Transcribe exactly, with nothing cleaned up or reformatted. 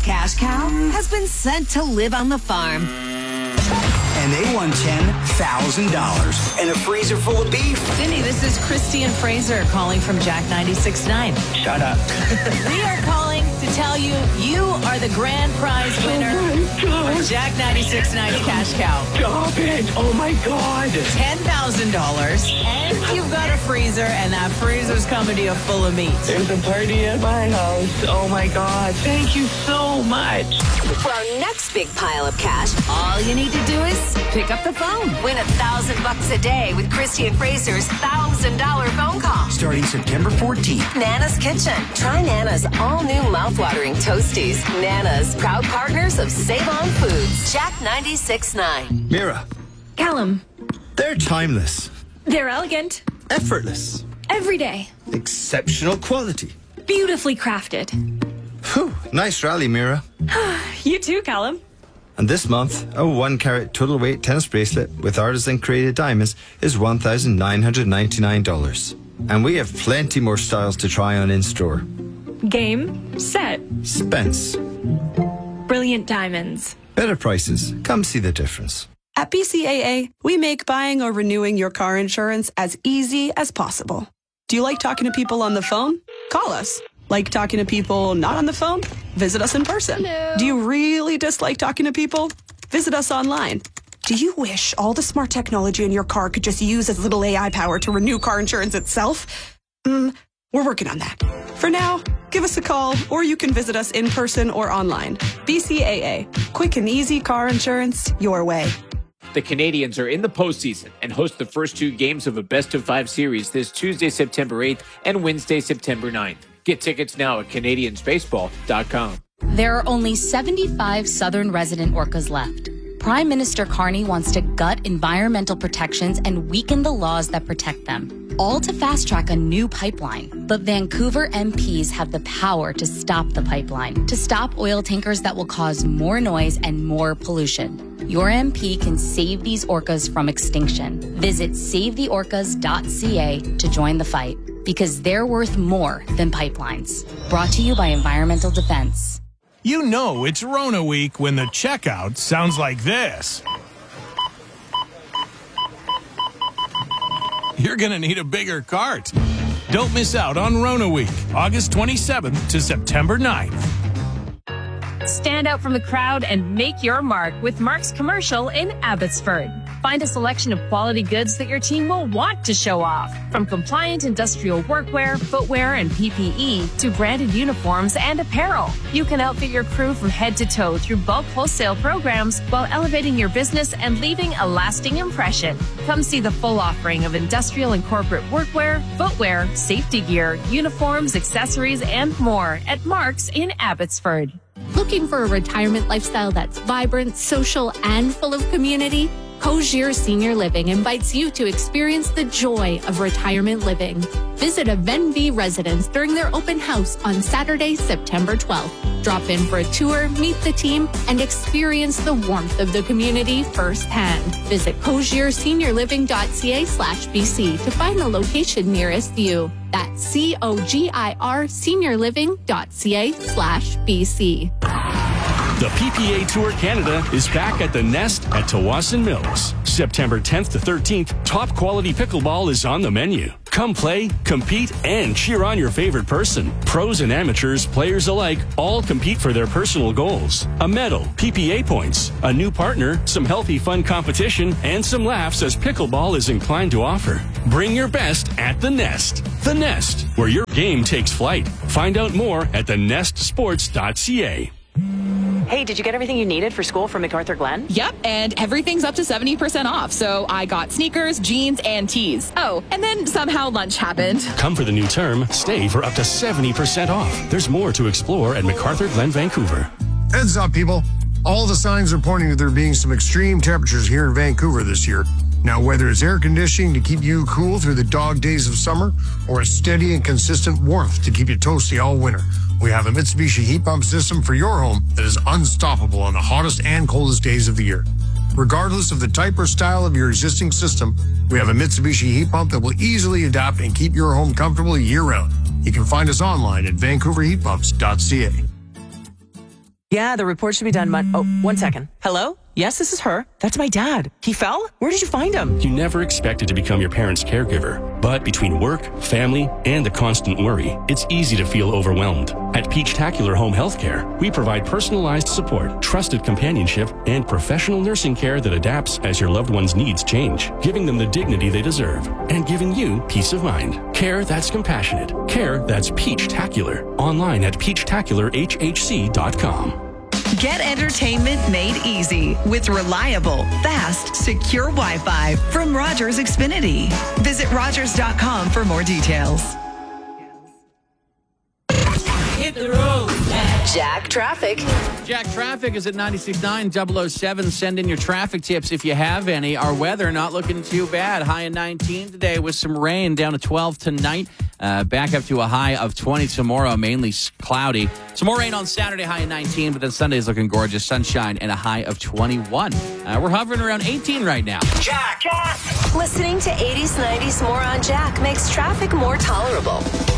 cash cow has been sent to live on the farm. And they won ten thousand dollars and a freezer full of beef. Cindy, this is Christy and Fraser calling from Jack ninety-six point nine. Shut up. We are calling to tell you you are the grand prize winner Oh for Jack ninety-six point nine Cash Cow. Stop it! Oh my God! ten thousand dollars, and you've got a freezer, and that freezer's coming to you full of meat. There's a party at my house. Oh my God! Thank you so much. For our next big pile of cash, all you need to do is pick up the phone. Win a thousand bucks a day with Christy and Fraser's thousand dollar phone call. Starting September fourteenth. Nana's Kitchen. Try Nana's all-new mouth-watering toasties. Nana's, proud partners of Save On Foods. Jack ninety-six point nine. Mira, Callum, they're timeless, they're elegant, effortless, every day, exceptional quality. beautifully crafted. Whew, nice rally, Mira. You too, Callum. And this month, a one carat total weight tennis bracelet with artisan created diamonds is one thousand nine hundred ninety-nine dollars. And we have plenty more styles to try on in store. Game, set, Spence. brilliant diamonds. Better prices. Come see the difference. At B C A A, we make buying or renewing your car insurance as easy as possible. Do you like talking to people on the phone? Call us. Like talking to people not on the phone? Visit us in person. Hello. Do you really dislike talking to people? Visit us online. Do you wish all the smart technology in your car could just use as little A I power to renew car insurance itself? Mm, we're working on that. For now, give us a call, or you can visit us in person or online. B C A A. Quick and easy car insurance your way. The Canadians are in the postseason and host the first two games of a best-of-five series this Tuesday, September eighth and Wednesday, September ninth. Get tickets now at Canadians Baseball dot com. There are only seventy-five southern resident orcas left. Prime Minister Carney wants to gut environmental protections and weaken the laws that protect them, all to fast-track a new pipeline. But Vancouver M Ps have the power to stop the pipeline, to stop oil tankers that will cause more noise and more pollution. Your M P can save these orcas from extinction. Visit save the orcas dot c a to join the fight, because they're worth more than pipelines. Brought to you by Environmental Defense. You know it's Rona week when the checkout sounds like this. You're going to need a bigger cart. Don't miss out on Rona week, August twenty-seventh to September ninth. Stand out from the crowd and make your mark with Mark's Commercial in Abbotsford. Find a selection of quality goods that your team will want to show off. From compliant industrial workwear, footwear, and P P E to branded uniforms and apparel. You can outfit your crew from head to toe through bulk wholesale programs while elevating your business and leaving a lasting impression. Come see the full offering of industrial and corporate workwear, footwear, safety gear, uniforms, accessories, and more at Mark's in Abbotsford. Looking for a retirement lifestyle that's vibrant, social, and full of community? Cogier Senior Living invites you to experience the joy of retirement living. Visit a Venv residence during their open house on Saturday, September twelfth. Drop in for a tour, meet the team, and experience the warmth of the community firsthand. Visit cogier senior living dot c a slash b c to find the location nearest you. That's C O G I R senior living dot c a slash b c. The P P A Tour Canada is back at the Nest at Tawasin Mills. September tenth to thirteenth, top quality pickleball is on the menu. Come play, compete, and cheer on your favorite person. Pros and amateurs, players alike, all compete for their personal goals. A medal, P P A points, a new partner, some healthy fun competition, and some laughs as pickleball is inclined to offer. Bring your best at the Nest. The Nest, where your game takes flight. Find out more at the nest sports dot c a. Hey, did you get everything you needed for school from MacArthur Glen? Yep, and everything's up to seventy percent off, so I got sneakers, jeans, and tees. Oh, and then somehow lunch happened. Come for the new term, stay for up to seventy percent off. There's more to explore at MacArthur Glen, Vancouver. Heads up, people. All the signs are pointing to there being some extreme temperatures here in Vancouver this year. Now, whether it's air conditioning to keep you cool through the dog days of summer, or a steady and consistent warmth to keep you toasty all winter, we have a Mitsubishi heat pump system for your home that is unstoppable on the hottest and coldest days of the year. Regardless of the type or style of your existing system, we have a Mitsubishi heat pump that will easily adapt and keep your home comfortable year-round. You can find us online at vancouver heat pumps dot c a. Yeah, the report should be done. Mon- oh, one second. Hello? Yes, this is her. That's my dad. He fell? Where did you find him? You never expected to become your parent's caregiver, but between work, family, and the constant worry, it's easy to feel overwhelmed. At Peachtacular Home Healthcare, we provide personalized support, trusted companionship, and professional nursing care that adapts as your loved one's needs change, giving them the dignity they deserve and giving you peace of mind. Care that's compassionate. Care that's Peachtacular. Online at peachtacular h h c dot com. Get entertainment made easy with reliable, fast, secure Wi-Fi from Rogers Xfinity. Visit Rogers dot com for more details. Hit the road, Jack Traffic. Jack Traffic is at ninety-six point nine double oh seven. Send in your traffic tips if you have any. Our weather not looking too bad. High of nineteen today with some rain, down to twelve tonight. Uh, back up to a high of twenty tomorrow, mainly cloudy. Some more rain on Saturday, high of nineteen, but then Sunday is looking gorgeous. Sunshine and a high of twenty-one. Uh, we're hovering around eighteen right now. Jack! Jack! Listening to eighties, nineties more on Jack makes traffic more tolerable.